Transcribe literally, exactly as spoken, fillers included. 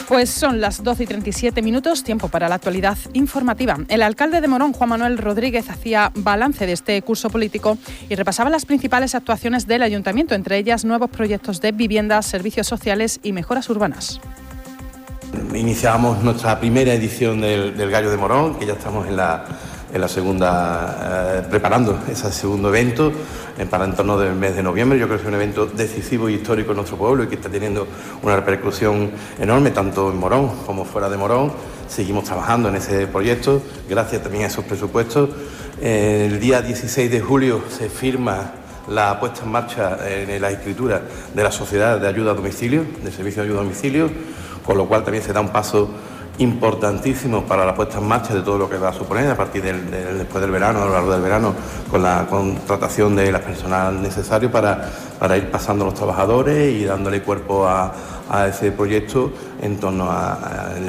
Pues son las doce y treinta y siete minutos, tiempo para la actualidad informativa. El alcalde de Morón, Juan Manuel Rodríguez, hacía balance de este curso político y repasaba las principales actuaciones del ayuntamiento, entre ellas nuevos proyectos de viviendas, servicios sociales y mejoras urbanas. Iniciamos nuestra primera edición del, del Gallo de Morón, que ya estamos en la, en la segunda, eh, preparando ese segundo evento eh, para en torno del mes de noviembre. Yo creo que es un evento decisivo y histórico en nuestro pueblo y que está teniendo una repercusión enorme, tanto en Morón como fuera de Morón. Seguimos trabajando en ese proyecto, gracias también a esos presupuestos. Eh, el día dieciséis de julio se firma la puesta en marcha en la escritura de la Sociedad de Ayuda a Domicilio, del Servicio de Ayuda a Domicilio, con lo cual también se da un paso importantísimo para la puesta en marcha de todo lo que va a suponer a partir del, del después del verano, a lo largo del verano, con la contratación de las personal necesario para, para ir pasando a los trabajadores y dándole cuerpo a, a ese proyecto en torno a, a